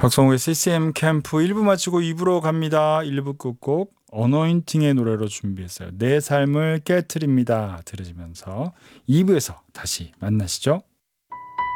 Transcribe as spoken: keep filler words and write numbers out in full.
박성우의 씨씨엠 캠프 일 부 마치고 이 부로 갑니다. 일 부 끝곡 어노인팅의 노래로 준비했어요. 내 삶을 깨트립니다. 들으시면서 이 부에서 다시 만나시죠.